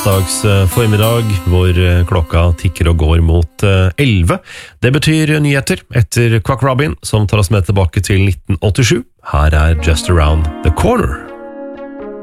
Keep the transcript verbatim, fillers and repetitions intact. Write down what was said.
onsdags formiddag, hvor klokka tikker og går mot elleve. Det betyr nyheter etter Quack Robin, som tar oss med tilbake til nitten åttisju. Her er Just Around the Corner.